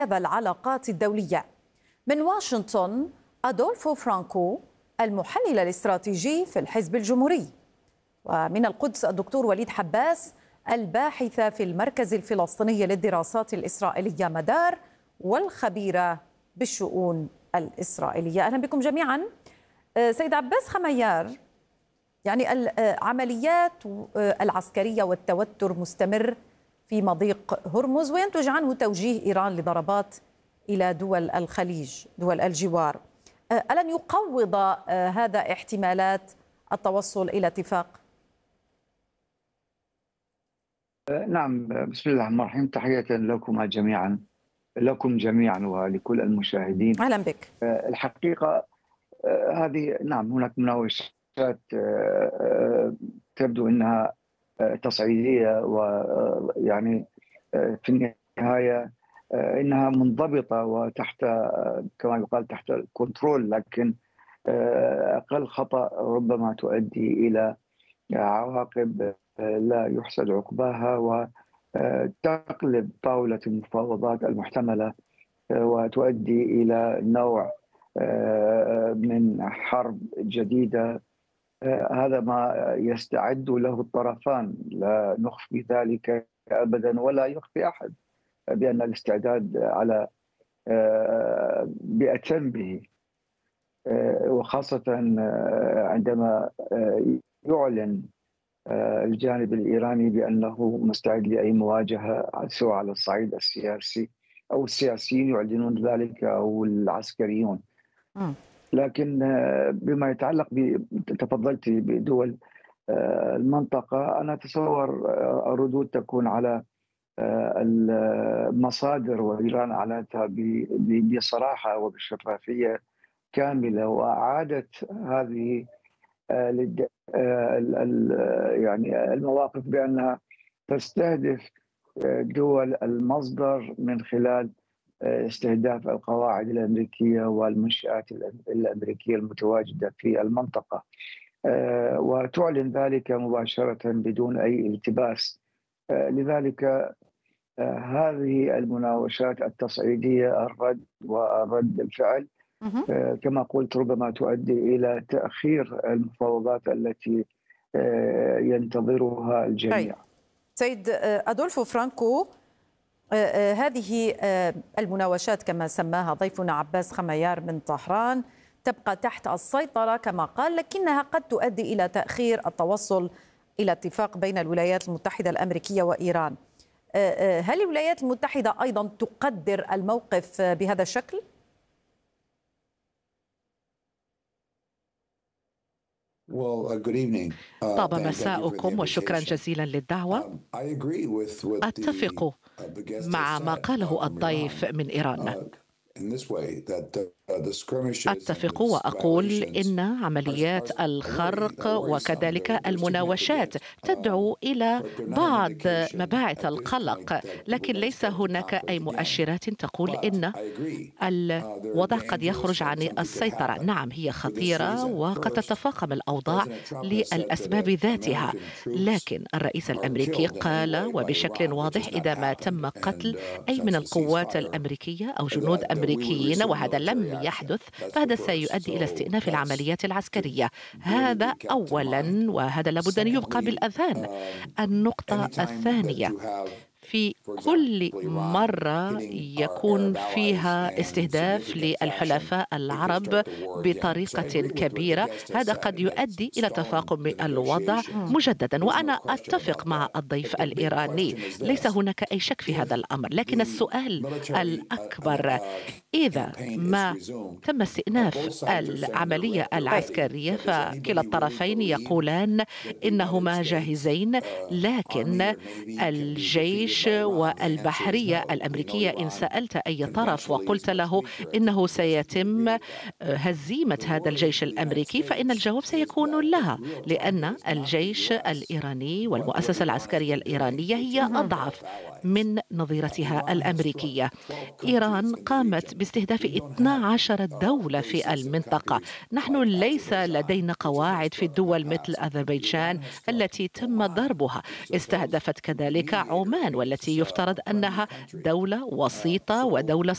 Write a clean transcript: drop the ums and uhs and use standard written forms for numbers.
العلاقات الدولية. من واشنطن أدولفو فرانكو المحلل الاستراتيجي في الحزب الجمهوري، ومن القدس الدكتور وليد حباس الباحث في المركز الفلسطيني للدراسات الإسرائيلية مدار والخبيرة بالشؤون الإسرائيلية. أهلا بكم جميعا. سيد عباس خميار، يعني العمليات العسكرية والتوتر مستمر في مضيق هرمز وينتج عنه توجيه إيران لضربات إلى دول الخليج، دول الجوار. ألن يقوض هذا احتمالات التوصل إلى اتفاق؟ نعم، بسم الله الرحمن الرحيم. تحية لكم جميعا ولكل المشاهدين. أهلا بك. الحقيقة هذه نعم هناك مناوشات تبدو أنها تصعيدية، ويعني في النهاية إنها منضبطة وتحت كما يقال تحت الكنترول، لكن أقل خطأ ربما تؤدي إلى عواقب لا يحسد عقباها وتقلب طاولة المفاوضات المحتملة وتؤدي إلى نوع من حرب جديدة. هذا ما يستعد له الطرفان، لا نخفي ذلك أبدا ولا يخفي أحد بأن الاستعداد على بأتم به، وخاصة عندما يعلن الجانب الإيراني بأنه مستعد لأي مواجهة، سواء على الصعيد السياسي أو السياسيين يعلنون ذلك أو العسكريون. لكن بما يتعلق تفضلت بدول المنطقة، أنا أتصور الردود تكون على المصادر، وإيران أعلنتها بصراحة وبشفافية كاملة، وأعادت هذه يعني المواقف بأنها تستهدف دول المصدر من خلال استهداف القواعد الأمريكية والمنشآت الأمريكية المتواجدة في المنطقة، وتعلن ذلك مباشرة بدون أي التباس. لذلك هذه المناوشات التصعيدية، الرد الفعل كما قلت، ربما تؤدي إلى تأخير المفاوضات التي ينتظرها الجميع. سيد أدولفو فرانكو، هذه المناوشات كما سماها ضيفنا عباس خميار من طهران تبقى تحت السيطرة كما قال، لكنها قد تؤدي إلى تأخير التوصل إلى اتفاق بين الولايات المتحدة الأمريكية وإيران. هل الولايات المتحدة أيضا تقدر الموقف بهذا الشكل؟ طاب مساؤكم وشكرا جزيلا للدعوة. أتفق مع ما قاله الضيف من إيران. أتفق وأقول إن عمليات الخرق وكذلك المناوشات تدعو إلى بعض مباعث القلق، لكن ليس هناك أي مؤشرات تقول إن الوضع قد يخرج عن السيطرة. نعم، هي خطيرة وقد تتفاقم الأوضاع للأسباب ذاتها، لكن الرئيس الأمريكي قال وبشكل واضح إذا ما تم قتل أي من القوات الأمريكية أو جنود أمريكيين وهذا لم يحدث، فهذا سيؤدي إلى استئناف العمليات العسكرية. هذا أولا، وهذا لابد أن يبقى بالأذهان. النقطة الثانية، في كل مرة يكون فيها استهداف للحلفاء العرب بطريقة كبيرة، هذا قد يؤدي إلى تفاقم الوضع مجددا. وأنا أتفق مع الضيف الإيراني، ليس هناك أي شك في هذا الأمر، لكن السؤال الأكبر إذا ما تم استئناف العملية العسكرية فكلا الطرفين يقولان إنهما جاهزين، لكن الجيش والبحرية الأمريكية إن سألت أي طرف وقلت له إنه سيتم هزيمة هذا الجيش الأمريكي فإن الجواب سيكون لا، لأن الجيش الإيراني والمؤسسة العسكرية الإيرانية هي أضعف من نظيرتها الأمريكية. إيران قامت باستهداف 12 دولة في المنطقة. نحن ليس لدينا قواعد في الدول مثل أذربيجان التي تم ضربها، استهدفت كذلك عمان والتي يفترض أنها دولة وسيطة ودولة